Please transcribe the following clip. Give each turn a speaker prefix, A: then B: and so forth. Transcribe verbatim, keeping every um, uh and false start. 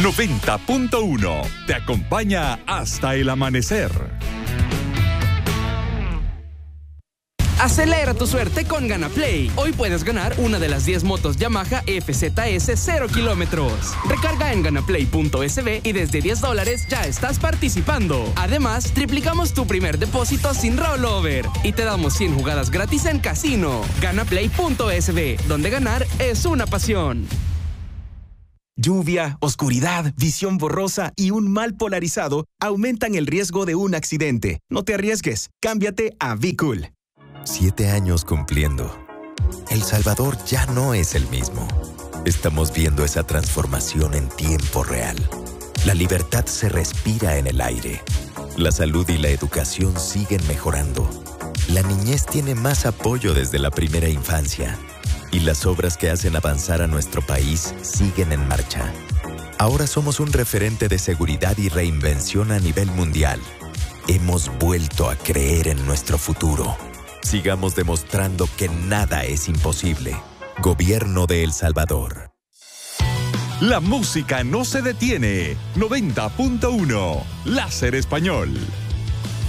A: noventa punto uno te acompaña hasta el amanecer.
B: Acelera tu suerte con GanaPlay. Hoy puedes ganar una de las diez motos Yamaha F Z S cero kilómetros. Recarga en ganaplay punto es be y desde diez dólares ya estás participando. Además, triplicamos tu primer depósito sin rollover y te damos cien jugadas gratis en casino. ganaplay punto es be, donde ganar es una pasión.
C: Lluvia, oscuridad, visión borrosa y un mal polarizado aumentan el riesgo de un accidente. No te arriesgues. Cámbiate a Be-Cool.
D: Siete años cumpliendo. El Salvador ya no es el mismo. Estamos viendo esa transformación en tiempo real. La libertad se respira en el aire. La salud y la educación siguen mejorando. La niñez tiene más apoyo desde la primera infancia. Y las obras que hacen avanzar a nuestro país siguen en marcha. Ahora somos un referente de seguridad y reinvención a nivel mundial. Hemos vuelto a creer en nuestro futuro. Sigamos demostrando que nada es imposible. Gobierno de El Salvador.
A: La música no se detiene. noventa punto uno Láser Español.